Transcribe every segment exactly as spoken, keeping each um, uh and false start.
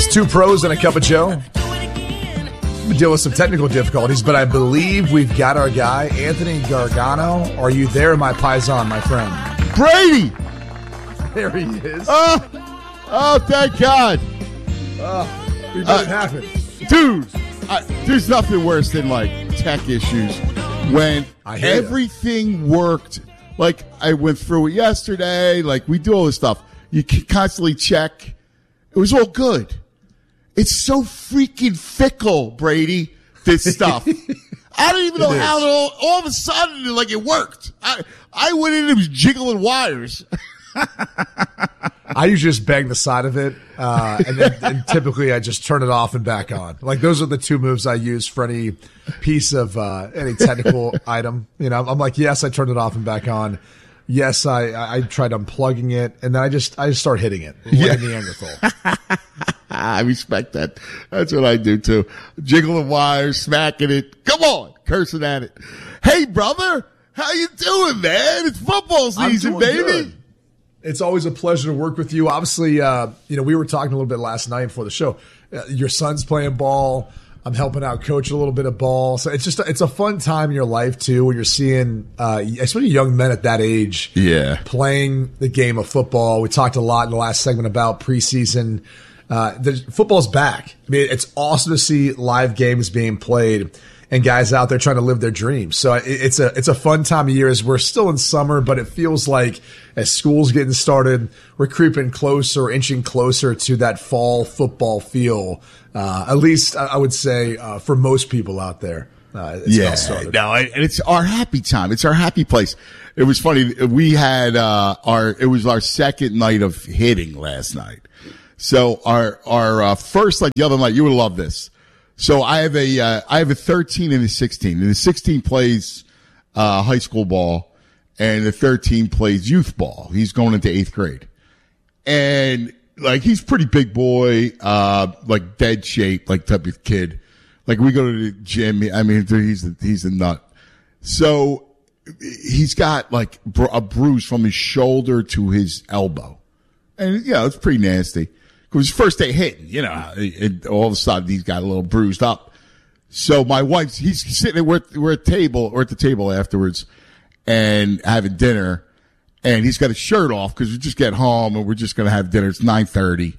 two pros and a cup of Joe. We deal with some technical difficulties, but I believe we've got our guy, Anthony Gargano. Are you there, my paisan, my friend? Brady! There he is. Oh, oh thank God. Oh, we made uh, it happen. Dude, I, there's nothing worse than, like, tech issues when everything you. worked. Like, I went through it yesterday. Like, we do all this stuff. You can constantly check. It was all good. It's so freaking fickle, Brady, this stuff. I don't even know it how it all, all of a sudden, like, it worked. I, I went in and it was jiggling wires. I usually just bang the side of it, uh, and then and typically I just turn it off and back on. Like, those are the two moves I use for any piece of uh, any technical item. You know, I'm like, yes, I turned it off and back on. Yes, I I tried unplugging it, and then I just I just start hitting it like yeah. a Neanderthal. I respect that. That's what I do too. Jiggling wires, smacking it. Come on, cursing at it. Hey, brother, how you doing, man? It's football season, baby. Good. It's always a pleasure to work with you. Obviously, uh, you know, we were talking a little bit last night before the show. Uh, your son's playing ball. I'm helping out coach a little bit of ball. So it's just, it's a fun time in your life too, when you're seeing, uh, especially young men at that age, yeah, playing the game of football. We talked a lot in the last segment about preseason. Uh, the football's back. I mean, it's awesome to see live games being played and guys out there trying to live their dreams. So it, it's a, it's a fun time of year as we're still in summer, but it feels like as school's getting started, we're creeping closer, inching closer to that fall football feel. Uh, at least I would say, uh, for most people out there. Uh, it's yeah, no, and it's our happy time. It's our happy place. It was funny. We had, uh, our, it was our second night of hitting last night. So our, our, uh, first, like the other night, you would love this. So I have a, uh, I have a thirteen and a sixteen, and the sixteen plays, uh, high school ball, and the thirteen plays youth ball. He's going into eighth grade. And like, he's pretty big boy, uh, like dead shape, like type of kid. Like, we go to the gym. I mean, he's, a, he's a nut. So he's got like a bruise from his shoulder to his elbow. And, you know, it's pretty nasty. It was his first day hitting, you know, and all of a sudden he's got a little bruised up. So my wife's, he's sitting, we're, we're at table, or at the table afterwards and having dinner, and he's got his shirt off because we just get home and we're just going to have dinner. It's nine thirty.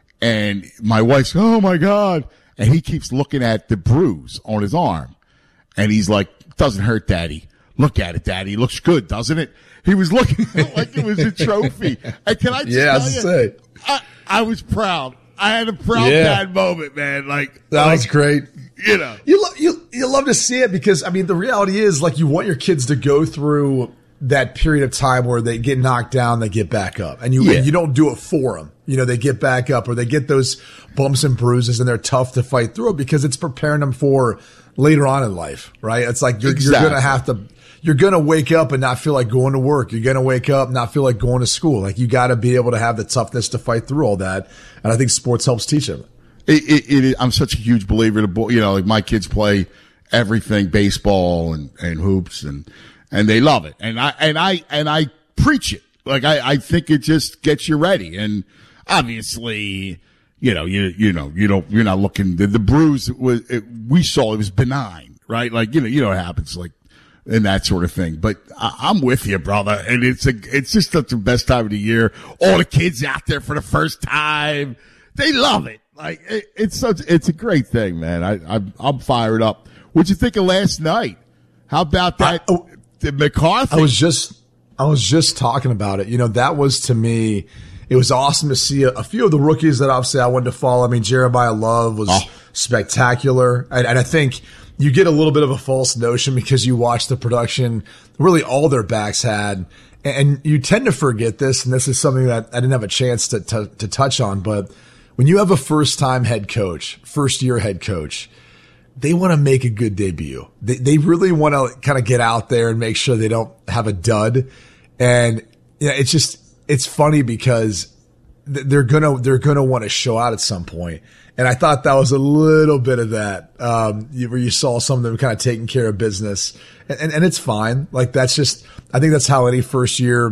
And my wife's, oh my God. And he keeps looking at the bruise on his arm. And he's like, doesn't hurt, Daddy. Look at it, Daddy. It looks good, doesn't it? He was looking like it was a trophy. And can I just yeah, tell you, say. I, I was proud. I had a proud yeah. dad moment, man. Like, that like, was great. You know, you, lo- you, you love to see it because, I mean, the reality is, like, you want your kids to go through that period of time where they get knocked down, they get back up, and you, yeah. and you don't do it for them. You know, they get back up, or they get those bumps and bruises, and they're tough to fight through because it's preparing them for later on in life, right? It's like you're, exactly. you're going to have to, you're going to wake up and not feel like going to work. You're going to wake up and not feel like going to school. Like, you got to be able to have the toughness to fight through all that. And I think sports helps teach them. It, it, it, I'm such a huge believer in, you know, like my kids play everything, baseball and, and hoops, and, and they love it. And I, and I, and I preach it. Like, I, I think it just gets you ready. And obviously, you know, you, you know, you don't, you're not looking, the, the bruise was, it, we saw it was benign, right? Like, you know, you know what happens, like, and that sort of thing. But I, I'm with you, brother. And it's a, it's just such the best time of the year. All the kids out there for the first time, they love it. Like, it, it's such, it's a great thing, man. I, I, I'm fired up. What'd you think of last night? How about that? I, oh, McCarthy. I was just, I was just talking about it. You know, that was, to me, it was awesome to see a, a few of the rookies that obviously I wanted to follow. I mean, Jeremiah Love was oh. spectacular. And, and I think you get a little bit of a false notion because you watch the production really all their backs had. And you tend to forget this, and this is something that I didn't have a chance to, to, to touch on, but when you have a first-time head coach, first-year head coach, they want to make a good debut. They, they really want to kind of get out there and make sure they don't have a dud. And you know, it's just, it's funny because they're gonna, they're gonna want to show out at some point. And I thought that was a little bit of that, um, where you saw some of them kind of taking care of business, and, and, and it's fine. Like, that's just, I think that's how any first-year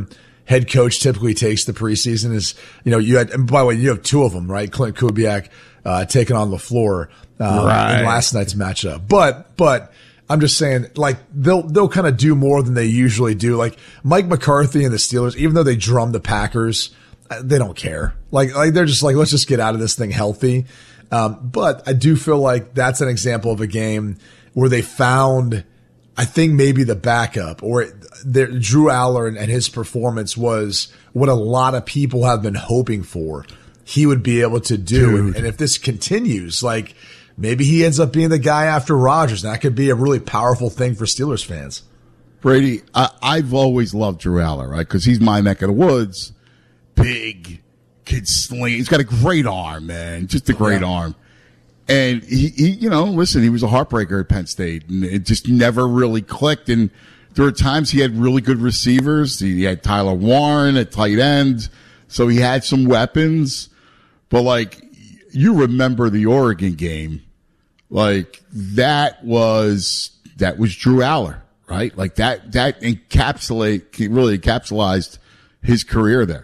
head coach typically takes the preseason is, you know, you had, and by the way, you have two of them, right? Clint Kubiak, uh, taking on LaFleur, um, right. in last night's matchup. But, but I'm just saying, like, they'll, they'll kind of do more than they usually do. Like Mike McCarthy and the Steelers, even though they drum the Packers, they don't care. Like, like they're just like, let's just get out of this thing healthy. Um, but I do feel like that's an example of a game where they found, I think maybe the backup or there, Drew Aller and, and his performance was what a lot of people have been hoping for he would be able to do. And, and if this continues, like maybe he ends up being the guy after Rodgers. And that could be a really powerful thing for Steelers fans. Brady, I, I've always loved Drew Aller, right? Because he's my neck of the woods. Big, kid sling. He's got a great arm, man. Just a great yeah. arm. And he, he, you know, listen, he was a heartbreaker at Penn State, and it just never really clicked. And there were times he had really good receivers. He had Tyler Warren at tight end, so he had some weapons. But like, you remember the Oregon game, like that was that was Drew Aller, right? Like that that encapsulate really encapsulated his career there.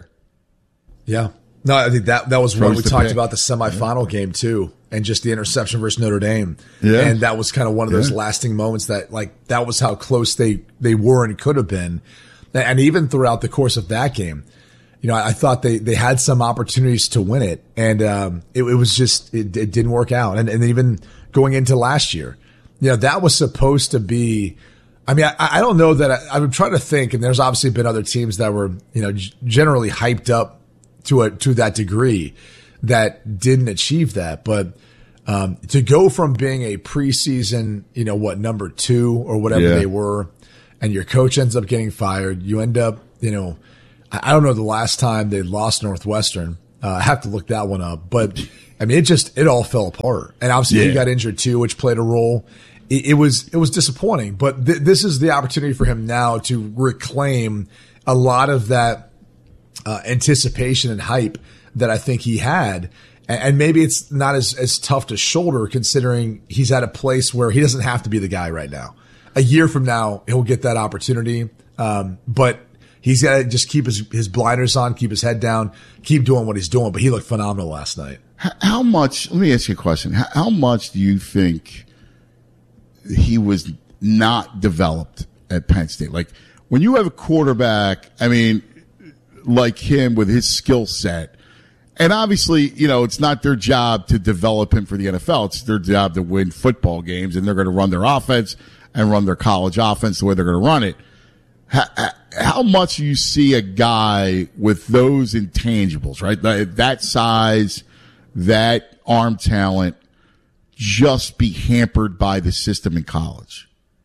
Yeah. No, I think that, that was Throws when we talked pick. about the semifinal yeah. game too, and just the interception versus Notre Dame. Yeah. And that was kind of one of those yeah. lasting moments that like, that was how close they, they were and could have been. And even throughout the course of that game, you know, I, I thought they, they had some opportunities to win it, and, um, it, it was just, it, it didn't work out. And, and even going into last year, you know, that was supposed to be, I mean, I, I don't know that I, I'm trying to think, and there's obviously been other teams that were, you know, g- generally hyped up to a, to that degree that didn't achieve that. But, um, to go from being a preseason, you know, what, number two or whatever yeah. they were, and your coach ends up getting fired, you end up, you know, I, I don't know the last time they lost Northwestern. Uh, I have to look that one up, but I mean, it just, it all fell apart. And obviously yeah. he got injured too, which played a role. It, it was, it was disappointing, but th- this is the opportunity for him now to reclaim a lot of that, Uh, anticipation and hype that I think he had. And, and maybe it's not as, as tough to shoulder considering he's at a place where he doesn't have to be the guy right now. A year from now, he'll get that opportunity. Um, but he's got to just keep his, his blinders on, keep his head down, keep doing what he's doing. But he looked phenomenal last night. How, how much, let me ask you a question. How, how much do you think he was not developed at Penn State? Like when you have a quarterback, I mean, like him with his skill set. And obviously, you know, it's not their job to develop him for the N F L. It's their job to win football games, and they're going to run their offense and run their college offense the way they're going to run it. How, how much do you see a guy with those intangibles, right? That, that size, that arm talent, just be hampered by the system in college?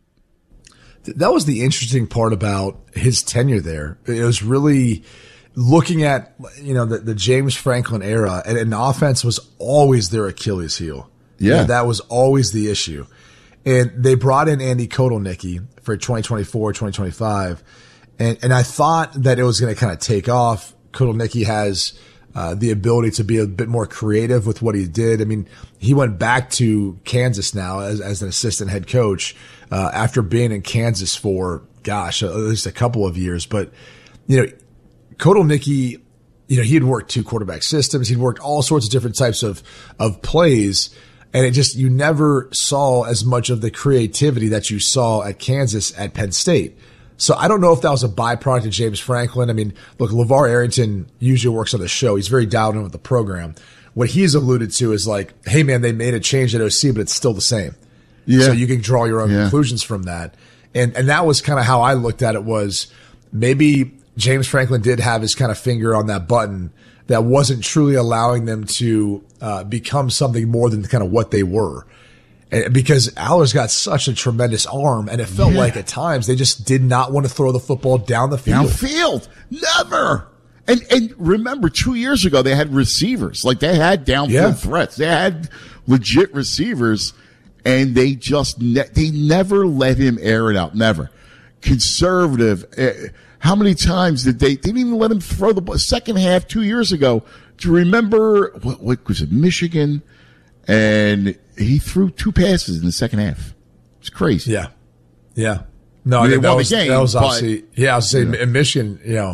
That was the interesting part about his tenure there. It was really looking at, you know, the, the James Franklin era, and, and offense was always their Achilles heel. Yeah. You know, that was always the issue. And they brought in Andy Kotelnicki for twenty twenty-four, twenty twenty-five. And, and I thought that it was going to kind of take off. Kotelnicki has uh, the ability to be a bit more creative with what he did. I mean, he went back to Kansas now as, as an assistant head coach, uh, after being in Kansas for, gosh, at least a couple of years. But, you know, Kotelnicki, you know, he had worked two quarterback systems. He'd worked all sorts of different types of, of plays. And it just, you never saw as much of the creativity that you saw at Kansas at Penn State. So I don't know if that was a byproduct of James Franklin. I mean, look, LeVar Arrington usually works on the show. He's very dialed in with the program. What he's alluded to is like, hey man, they made a change at O C, but it's still the same. Yeah. So you can draw your own yeah. conclusions from that. And, and that was kind of how I looked at it, was maybe James Franklin did have his kind of finger on that button that wasn't truly allowing them to uh, become something more than kind of what they were. And because Aller's got such a tremendous arm, and it felt yeah. like at times they just did not want to throw the football down the field. Downfield. Never. And and remember, two years ago, they had receivers. Like, they had downfield yeah. threats. They had legit receivers, and they just ne- they never let him air it out. Never. Conservative. Uh, how many times did they, they didn't even let him throw the ball? Second half two years ago, do you remember, what, what was it, Michigan? And he threw two passes in the second half. It's crazy. Yeah. Yeah. No, I mean, I they mean, that, won was, the game, that was but, obviously, yeah, I was saying yeah. in Michigan, you know,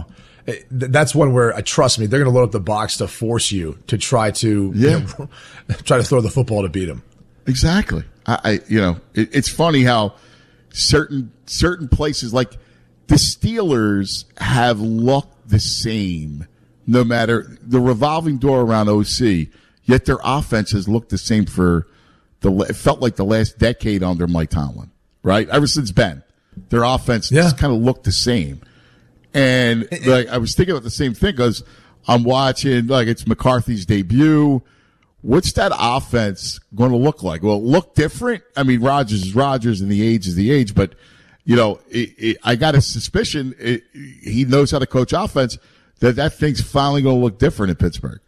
that's one where, uh, trust me, they're going to load up the box to force you to try to yeah. you know, try to throw the football to beat them. Exactly. I, I you know, it, it's funny how certain certain places like the Steelers have looked the same no matter the revolving door around O C, yet their offenses looked the same for the it felt like the last decade under Mike Tomlin, right? Ever since Ben, their offense yeah. just kind of looked the same. And like I was thinking about the same thing because I'm watching like it's McCarthy's debut. What's that offense going to look like? Well, look different. I mean, Rodgers is Rodgers, and the age is the age. But you know, it, it, I got a suspicion it, he knows how to coach offense. That that thing's finally going to look different in Pittsburgh.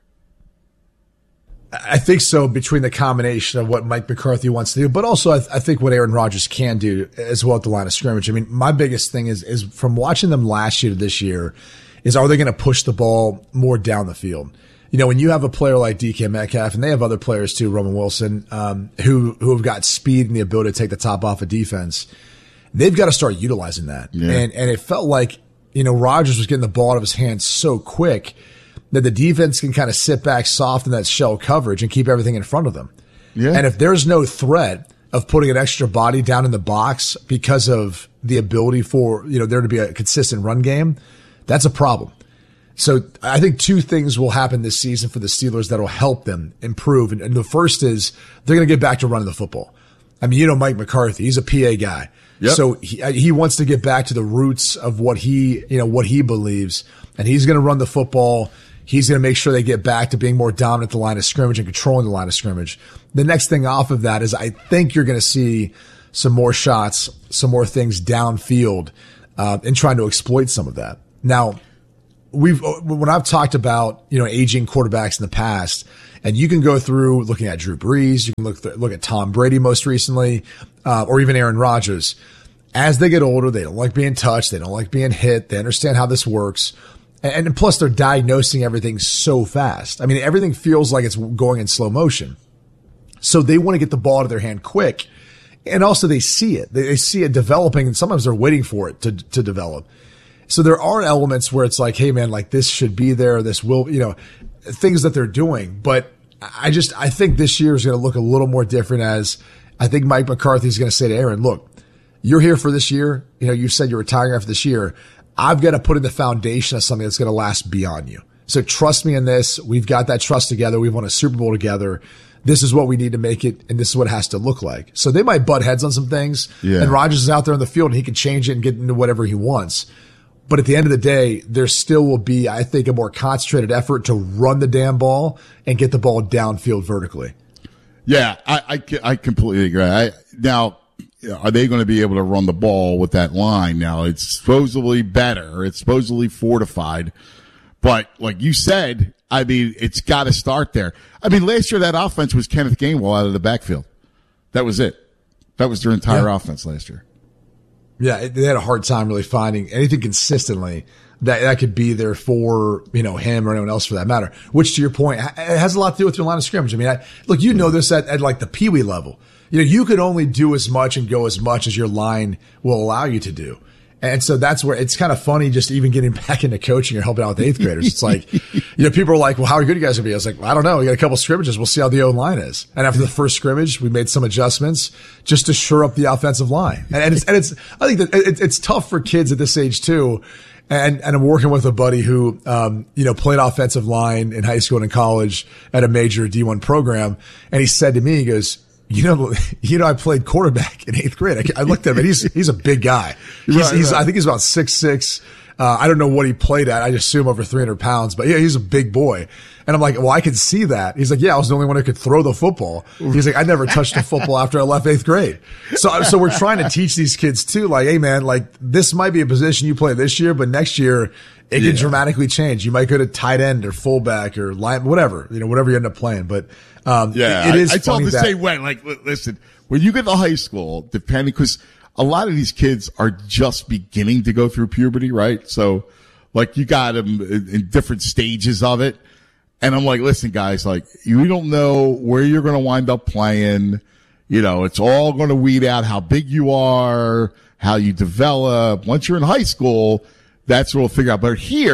I think so, between the combination of what Mike McCarthy wants to do, but also I, th- I think what Aaron Rodgers can do as well at the line of scrimmage. I mean, my biggest thing is, is from watching them last year to this year is, are they going to push the ball more down the field? You know, when you have a player like D K Metcalf, and they have other players too, Roman Wilson, um, who, who have got speed and the ability to take the top off of defense, they've got to start utilizing that. Yeah. And, and it felt like, you know, Rodgers was getting the ball out of his hands so quick that the defense can kind of sit back soft in that shell coverage and keep everything in front of them. Yeah. And if there's no threat of putting an extra body down in the box because of the ability for, you know, there to be a consistent run game, that's a problem. So I think two things will happen this season for the Steelers that'll help them improve. And, and the first is they're going to get back to running the football. I mean, you know, Mike McCarthy, he's a P A guy. Yep. So he, he wants to get back to the roots of what he, you know, what he believes, and he's going to run the football. He's going to make sure they get back to being more dominant at the line of scrimmage and controlling the line of scrimmage. The next thing off of that is I think you're going to see some more shots, some more things downfield, uh, and trying to exploit some of that. Now, we've, when I've talked about, you know, aging quarterbacks in the past, and you can go through looking at Drew Brees, you can look, th- look at Tom Brady most recently, uh, or even Aaron Rodgers. As they get older, they don't like being touched. They don't like being hit. They understand how this works. And plus, they're diagnosing everything so fast. I mean, everything feels like it's going in slow motion. So they want to get the ball out of their hand quick. And also, they see it. They see it developing, and sometimes they're waiting for it to, to develop. So there are elements where it's like, hey, man, like this should be there. This will, you know, things that they're doing. But I just, I think this year is going to look a little more different, as I think Mike McCarthy is going to say to Aaron, look, you're here for this year. You know, you said you're retiring after this year. I've got to put in the foundation of something that's going to last beyond you. So trust me in this. We've got that trust together. We've won a Super Bowl together. This is what we need to make it, and this is what it has to look like. So they might butt heads on some things, yeah. and Rodgers is out there on the field, and he can change it and get into whatever he wants. But at the end of the day, there still will be, I think, a more concentrated effort to run the damn ball and get the ball downfield vertically. Yeah, I, I, I completely agree. I, now, are they going to be able to run the ball with that line? Now, it's supposedly better. It's supposedly fortified. But like you said, I mean, it's got to start there. I mean, last year that offense was Kenneth Gainwell out of the backfield. That was it. That was their entire yeah. offense last year. Yeah, they had a hard time really finding anything consistently that that could be there for, you know, him or anyone else for that matter. Which, to your point, it has a lot to do with your line of scrimmage. I mean, I, look, you know this at, at like the peewee level. You know, you could only do as much and go as much as your line will allow you to do. And so that's where it's kind of funny just even getting back into coaching or helping out with eighth graders. It's like, you know, people are like, well, how are good you guys going to be? I was like, well, I don't know. We got a couple scrimmages. We'll see how the O-line is. And after the first scrimmage, we made some adjustments just to shore up the offensive line. And, and it's, and it's, I think that it, it's tough for kids at this age too. And, and I'm working with a buddy who, um, you know, played offensive line in high school and in college at a major D one program. And he said to me, he goes, You know, you know, I played quarterback in eighth grade. I, I looked at him, and he's he's a big guy. He's, right, he's right. I think he's about six six. Uh, I don't know what he played at. I assume over three hundred pounds, but yeah, he's a big boy. And I'm like, well, I can see that. He's like, yeah, I was the only one who could throw the football. He's like, I never touched a football after I left eighth grade. So, so we're trying to teach these kids too, like, hey man, like this might be a position you play this year, but next year it yeah. can dramatically change. You might go to tight end or fullback or line, whatever, you know, whatever you end up playing. But, um, yeah, it, it is I, I funny told the that, same way. Like, listen, when you get to high school, depending, cause a lot of these kids are just beginning to go through puberty, right? So like you got them in, in different stages of it. And I'm like, listen, guys, like you don't know where you're going to wind up playing. You know, it's all going to weed out how big you are, how you develop. Once you're in high school, that's what we'll figure out. But here,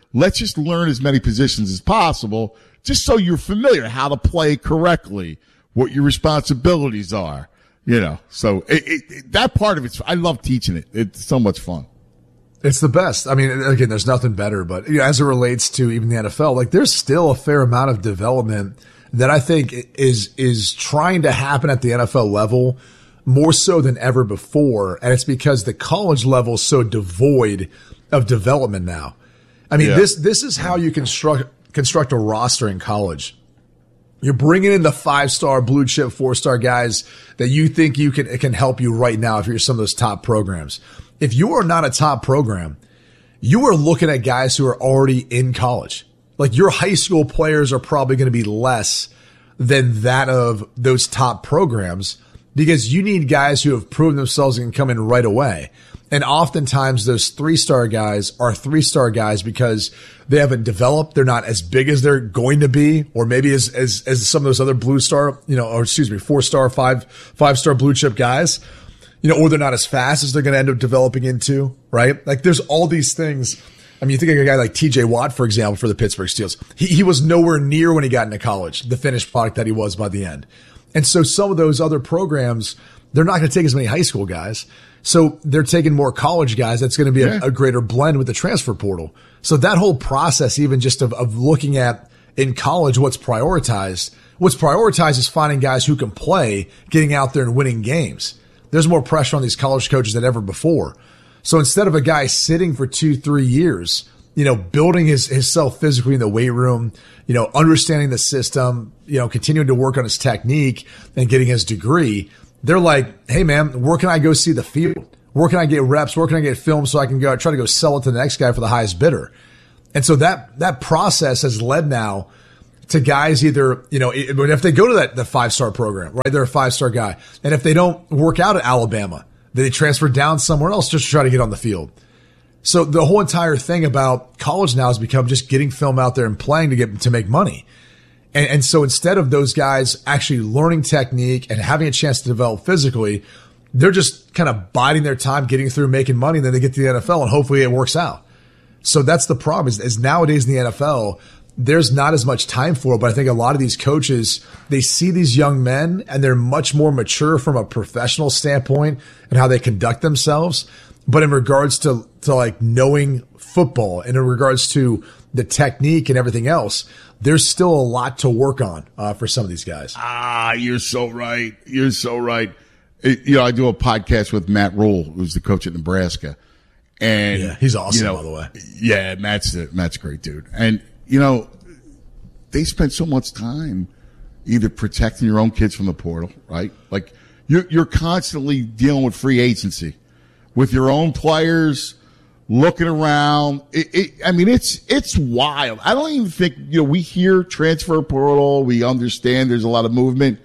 let's just learn as many positions as possible, just so you're familiar how to play correctly, what your responsibilities are, you know. So it, it, it, that part of it's, I love teaching it. It's so much fun. It's the best. I mean, again, there's nothing better, but you know, as it relates to even the N F L, like there's still a fair amount of development that I think is, is trying to happen at the N F L level more so than ever before. And it's because the college level is so devoid of development now. I mean, yeah. this, this is how you construct, construct a roster in college. You're bringing in the five-star, blue chip, four-star guys that you think you can, can help you right now if you're some of those top programs. If you are not a top program, you are looking at guys who are already in college. Like your high school players are probably going to be less than that of those top programs because you need guys who have proven themselves and can come in right away. And oftentimes those three-star guys are three-star guys because they haven't developed. They're not as big as they're going to be, or maybe as, as, as some of those other blue star, you know, or excuse me, four-star, five, five-star blue chip guys. You know, or they're not as fast as they're going to end up developing into, right? Like there's all these things. I mean, you think of a guy like T J Watt, for example, for the Pittsburgh Steelers. He, he was nowhere near when he got into college, the finished product that he was by the end. And so some of those other programs, they're not going to take as many high school guys. So they're taking more college guys. That's going to be yeah. a, a greater blend with the transfer portal. So that whole process, even just of, of looking at in college, what's prioritized, what's prioritized is finding guys who can play, getting out there and winning games. There's more pressure on these college coaches than ever before. So instead of a guy sitting for two, three years, you know, building his, himself physically in the weight room, you know, understanding the system, you know, continuing to work on his technique and getting his degree, they're like, hey man, where can I go see the field? Where can I get reps? Where can I get film so I can go try to go sell it to the next guy for the highest bidder? And so that, that process has led now to guys either, you know, if they go to that, the five-star program, right? They're a five-star guy. And if they don't work out at Alabama, then they transfer down somewhere else just to try to get on the field. So the whole entire thing about college now has become just getting film out there and playing to get, to make money. And, and so instead of those guys actually learning technique and having a chance to develop physically, they're just kind of biding their time, getting through, making money, and then they get to the N F L and hopefully it works out. So that's the problem is, is nowadays in the N F L, there's not as much time for it, but I think a lot of these coaches, they see these young men and they're much more mature from a professional standpoint and how they conduct themselves. But in regards to, to like knowing football and in regards to the technique and everything else, there's still a lot to work on uh, for some of these guys. Ah, you're so right. You're so right. It, you know, I do a podcast with Matt Rule, who's the coach at Nebraska. And yeah, he's awesome, you know, by the way. Yeah, Matt's a, Matt's a great dude. And, you know, they spend so much time either protecting your own kids from the portal, right? Like you're, you're constantly dealing with free agency with your own players, looking around. It, it, I mean, it's, it's wild. I don't even think, you know, we hear transfer portal. We understand there's a lot of movement,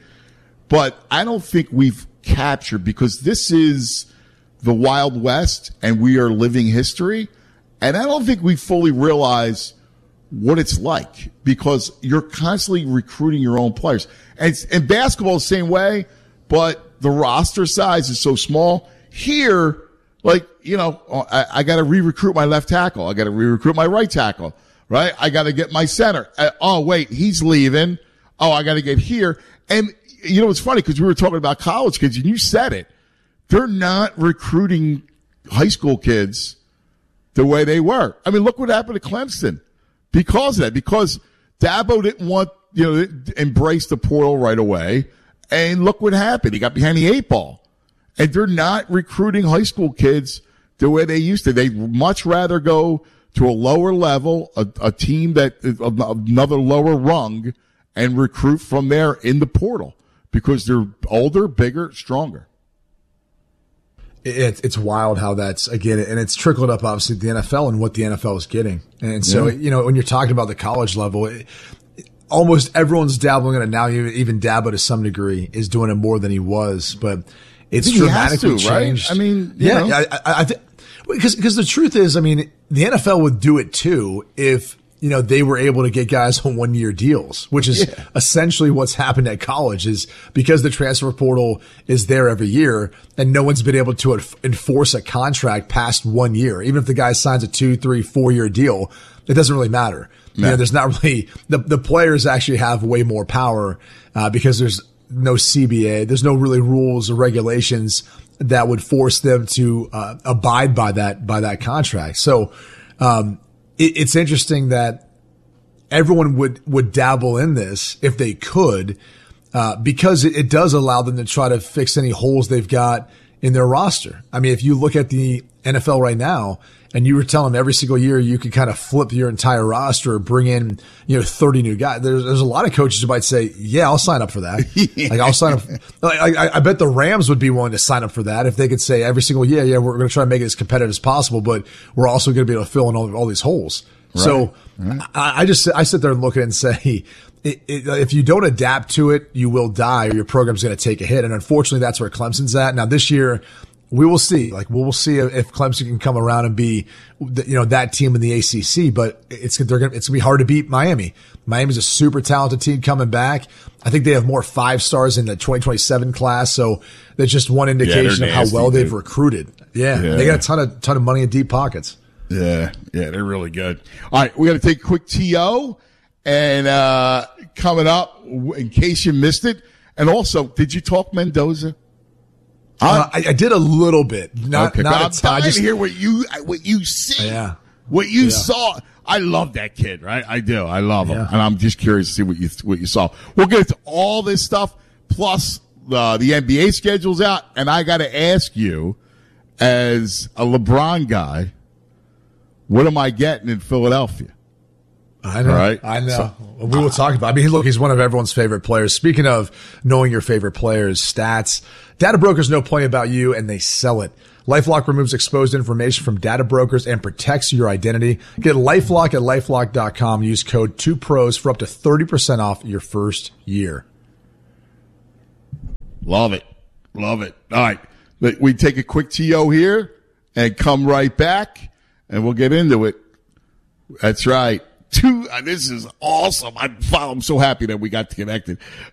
but I don't think we've captured because this is the Wild West and we are living history. And I don't think we fully realize what it's like because you're constantly recruiting your own players. And, and basketball is the same way, but the roster size is so small. Here, like, you know, I, I got to re-recruit my left tackle. I got to re-recruit my right tackle, right? I got to get my center. Uh, oh, wait, he's leaving. Oh, I got to get here. And, you know, it's funny because we were talking about college kids and you said it. They're not recruiting high school kids the way they were. I mean, look what happened to Clemson because of that. Because Dabo didn't want, you know, embrace the portal right away. And look what happened. He got behind the eight ball. And they're not recruiting high school kids the way they used to. They'd much rather go to a lower level, a, a team that is another lower rung, and recruit from there in the portal because they're older, bigger, stronger. It, it's wild how that's, again, and it's trickled up obviously to the N F L and what the N F L is getting. And so, yeah. you know, when you're talking about the college level, it, almost everyone's dabbling in it now. Even Dabo to some degree is doing it more than he was, but it's dramatically to, changed. Right? I mean, yeah, I, I, I think because because the truth is, I mean, the N F L would do it too if you know, they were able to get guys on one year deals, which is yeah. essentially what's happened at college is because the transfer portal is there every year and no one's been able to enforce a contract past one year. Even if the guy signs a two, three, four year deal, it doesn't really matter. No. You know, there's not really the, the players actually have way more power, uh, because there's no C B A. There's no really rules or regulations that would force them to, uh, abide by that, by that contract. So, um, it's interesting that everyone would, would dabble in this if they could, uh, because it, it does allow them to try to fix any holes they've got in their roster. I mean, if you look at the N F L right now and you were telling them every single year you could kind of flip your entire roster or bring in, you know, thirty new guys, there's, there's a lot of coaches who might say, yeah, I'll sign up for that. yeah. Like I'll sign up. Like, I, I bet the Rams would be willing to sign up for that if they could say every single year, yeah, we're going to try to make it as competitive as possible, but we're also going to be able to fill in all, all these holes. Right. So right. I, I just, I sit there and look at it and say, it, it, if you don't adapt to it, you will die or your program's going to take a hit. And unfortunately, that's where Clemson's at. Now this year, we will see, like, we will see if Clemson can come around and be, you know, that team in the A C C, but it's, they're gonna, it's gonna be hard to beat Miami. Miami's a super talented team coming back. I think they have more five stars in the twenty twenty-seven class. So that's just one indication yeah, of how well they've dude. recruited. Yeah, yeah. They got a ton of, ton of money in deep pockets. Yeah. Yeah. They're really good. All right. We got to take a quick T O and, uh, coming up in case you missed it. And also, did you talk Mendoza? Uh, I, I did a little bit, not okay, not I'm a ton. dying to hear what you what you see, yeah. what you yeah. saw. I love that kid, right? I do. I love him, yeah. and I'm just curious to see what you what you saw. We'll get into all this stuff, plus uh, the N B A schedule's out, and I got to ask you, as a LeBron guy, what am I getting in Philadelphia? I know. Right? I know. So, we will talk about it. I mean, look, he's one of everyone's favorite players. Speaking of knowing your favorite players, stats, data brokers know plenty about you and they sell it. LifeLock removes exposed information from data brokers and protects your identity. Get LifeLock at LifeLock dot com. Use code two pros for up to thirty percent off your first year. Love it. Love it. All right. We take a quick T O here and come right back and we'll get into it. That's right. Two, uh, this is awesome. I'm, I'm so happy that we got connected.